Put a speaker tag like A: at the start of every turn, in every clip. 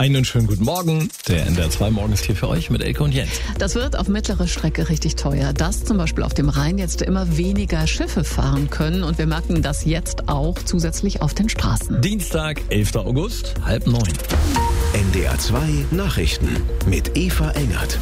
A: Einen schönen guten Morgen. Der NDR 2 Morgen ist hier für euch mit Elke und Jens.
B: Das wird auf mittlere Strecke richtig teuer, dass zum Beispiel auf dem Rhein jetzt immer weniger Schiffe fahren können. Und wir merken das jetzt auch zusätzlich auf den Straßen.
A: Dienstag, 11. August, 8:30.
C: NDR 2 Nachrichten mit Eva Engert.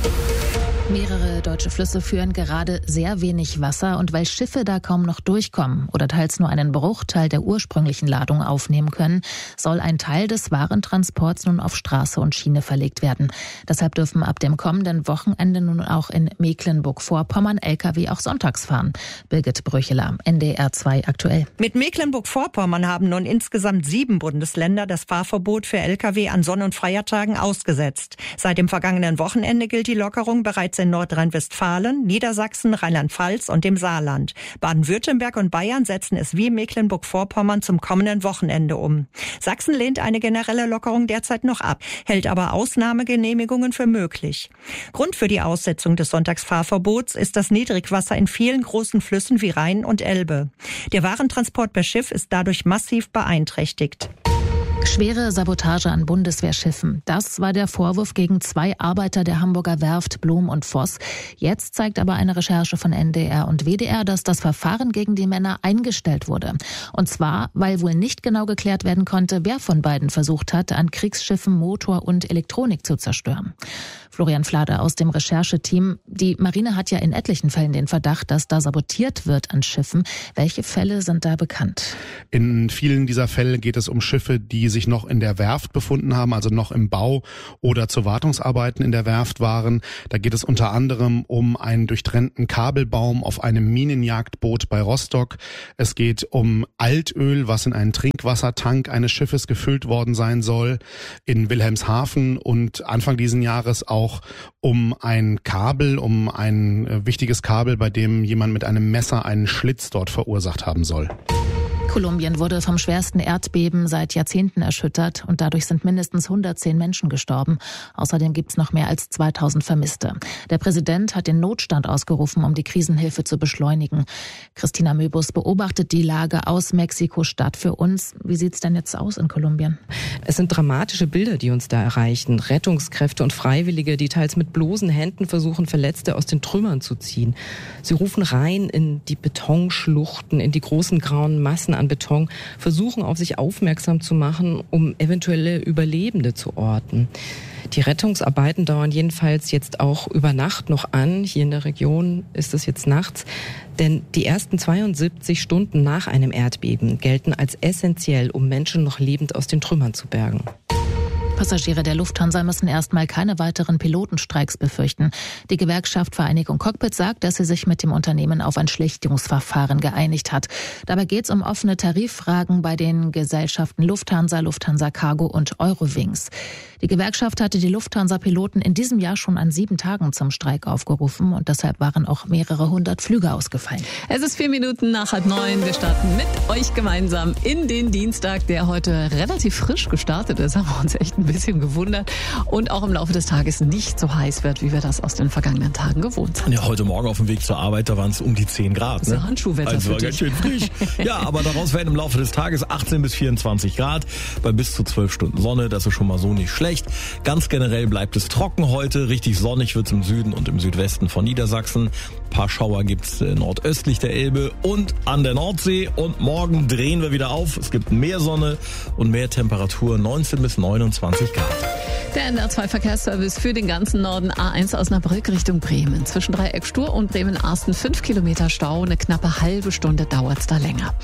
D: Mehrere deutsche Flüsse führen gerade sehr wenig Wasser und weil Schiffe da kaum noch durchkommen oder teils nur einen Bruchteil der ursprünglichen Ladung aufnehmen können, soll ein Teil des Warentransports nun auf Straße und Schiene verlegt werden. Deshalb dürfen ab dem kommenden Wochenende nun auch in Mecklenburg-Vorpommern Lkw auch sonntags fahren. Birgit Bröcheler, NDR 2 aktuell.
E: Mit Mecklenburg-Vorpommern haben nun insgesamt 7 Bundesländer das Fahrverbot für Lkw an Sonn- und Feiertagen ausgesetzt. Seit dem vergangenen Wochenende gilt die Lockerung bereits in Nordrhein-Westfalen, Niedersachsen, Rheinland-Pfalz und dem Saarland. Baden-Württemberg und Bayern setzen es wie Mecklenburg-Vorpommern zum kommenden Wochenende um. Sachsen lehnt eine generelle Lockerung derzeit noch ab, hält aber Ausnahmegenehmigungen für möglich. Grund für die Aussetzung des Sonntagsfahrverbots ist das Niedrigwasser in vielen großen Flüssen wie Rhein und Elbe. Der Warentransport per Schiff ist dadurch massiv beeinträchtigt.
D: Schwere Sabotage an Bundeswehrschiffen. Das war der Vorwurf gegen 2 Arbeiter der Hamburger Werft Blum und Voss. Jetzt zeigt aber eine Recherche von NDR und WDR, dass das Verfahren gegen die Männer eingestellt wurde. Und zwar, weil wohl nicht genau geklärt werden konnte, wer von beiden versucht hat, an Kriegsschiffen Motor und Elektronik zu zerstören. Florian Flader aus dem Rechercheteam. Die Marine hat ja in etlichen Fällen den Verdacht, dass da sabotiert wird an Schiffen. Welche Fälle sind da bekannt?
F: In vielen dieser Fälle geht es um Schiffe, die sich noch in der Werft befunden haben, also noch im Bau oder zu Wartungsarbeiten in der Werft waren. Da geht es unter anderem um einen durchtrennten Kabelbaum auf einem Minenjagdboot bei Rostock. Es geht um Altöl, was in einen Trinkwassertank eines Schiffes gefüllt worden sein soll in Wilhelmshaven, und Anfang diesen Jahres auch um ein Kabel, um ein wichtiges Kabel, bei dem jemand mit einem Messer einen Schlitz dort verursacht haben soll.
D: Kolumbien wurde vom schwersten Erdbeben seit Jahrzehnten erschüttert und dadurch sind mindestens 110 Menschen gestorben. Außerdem gibt es noch mehr als 2000 Vermisste. Der Präsident hat den Notstand ausgerufen, um die Krisenhilfe zu beschleunigen. Christina Möbus beobachtet die Lage aus Mexiko-Stadt für uns. Wie sieht es denn jetzt aus in Kolumbien?
G: Es sind dramatische Bilder, die uns da erreichen. Rettungskräfte und Freiwillige, die teils mit bloßen Händen versuchen, Verletzte aus den Trümmern zu ziehen. Sie rufen rein in die Betonschluchten, in die großen grauen Massen an Beton, versuchen auf sich aufmerksam zu machen, um eventuelle Überlebende zu orten. Die Rettungsarbeiten dauern jedenfalls jetzt auch über Nacht noch an. Hier in der Region ist es jetzt nachts, denn die ersten 72 Stunden nach einem Erdbeben gelten als essentiell, um Menschen noch lebend aus den Trümmern zu bergen.
D: Passagiere der Lufthansa müssen erstmal keine weiteren Pilotenstreiks befürchten. Die Gewerkschaft Vereinigung Cockpit sagt, dass sie sich mit dem Unternehmen auf ein Schlichtungsverfahren geeinigt hat. Dabei geht es um offene Tariffragen bei den Gesellschaften Lufthansa, Lufthansa Cargo und Eurowings. Die Gewerkschaft hatte die Lufthansa-Piloten in diesem Jahr schon an 7 Tagen zum Streik aufgerufen und deshalb waren auch mehrere 100 Flüge ausgefallen.
B: Es ist 4 Minuten nach 8:30. Wir starten mit euch gemeinsam in den Dienstag, der heute relativ frisch gestartet ist. Haben wir uns echt ein bisschen gewundert und auch im Laufe des Tages nicht so heiß wird, wie wir das aus den vergangenen Tagen gewohnt sind.
A: Ja, heute Morgen auf dem Weg zur Arbeit, da waren es um die 10 Grad.
B: Das ist Handschuhwetter
A: also
B: für
A: war
B: dich.
A: ganz schön frisch. Ja, aber daraus werden im Laufe des Tages 18 bis 24 Grad bei bis zu 12 Stunden Sonne. Das ist schon mal so nicht schlecht. Ganz generell bleibt es trocken heute. Richtig sonnig wird es im Süden und im Südwesten von Niedersachsen. Ein paar Schauer gibt es nordöstlich der Elbe und an der Nordsee. Und morgen drehen wir wieder auf. Es gibt mehr Sonne und mehr Temperatur, 19 bis 29 Grad.
B: Der NDR 2 Verkehrsservice für den ganzen Norden. A1 Osnabrück Richtung Bremen. Zwischen Dreieck Stur und Bremen-Arsten 5 Kilometer Stau. Eine knappe halbe Stunde dauert es da länger.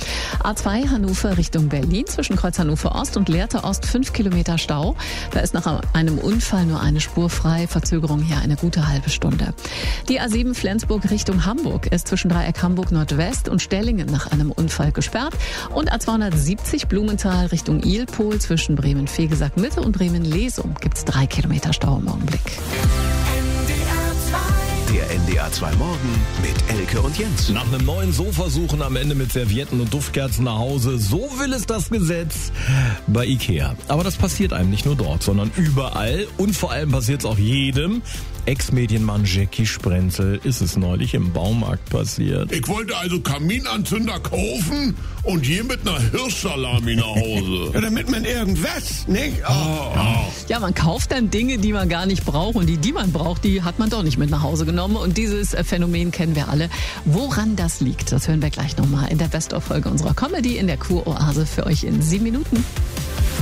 B: A2 Hannover Richtung Berlin. Zwischen Kreuz Hannover Ost und Lehrte Ost 5 Kilometer Stau. Da ist nach einem Unfall nur eine Spur frei. Verzögerung hier eine gute halbe Stunde. Die A7 Flensburg Richtung Hamburg ist zwischen Dreieck Hamburg Nordwest und Stellingen nach einem Unfall gesperrt. Und A270 Blumenthal Richtung Ilpol zwischen Bremen-Vegesack Mitte und Bremen-Lesum gibt es 3 Kilometer Stau im Augenblick.
H: NDR 2
C: Der NDR 2 Morgen mit Elke und Jens.
A: Nach einem neuen Sofa suchen, am Ende mit Servietten und Duftkerzen nach Hause. So will es das Gesetz bei Ikea. Aber das passiert einem nicht nur dort, sondern überall. Und vor allem passiert es auch jedem. Ex-Medienmann Jackie Sprenzel ist es neulich im Baumarkt passiert.
H: Ich wollte also Kaminanzünder kaufen und hier mit einer Hirschsalami nach Hause.
I: Ja, damit man irgendwas, nicht?
B: Ja, man kauft dann Dinge, die man gar nicht braucht, und die man braucht, die hat man doch nicht mit nach Hause genommen. Und dieses Phänomen kennen wir alle. Woran das liegt, das hören wir gleich nochmal in der Best-of-Folge unserer Comedy in der Kuroase für euch in 7 Minuten.